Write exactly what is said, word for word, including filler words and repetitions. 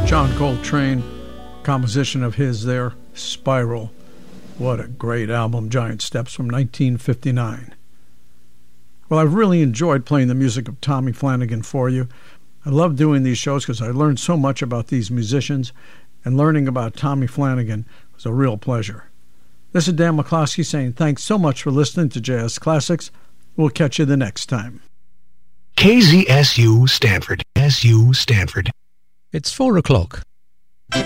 John Coltrane, composition of his there, Spiral. What a great album, Giant Steps from nineteen fifty-nine. Well, I've really enjoyed playing the music of Tommy Flanagan for you. I love doing these shows because I learned so much about these musicians, and learning about Tommy Flanagan was a real pleasure. This is Dan McCloskey saying thanks so much for listening to J S Classics. We'll catch you the next time. K Z S U Stanford. S U Stanford. It's four o'clock.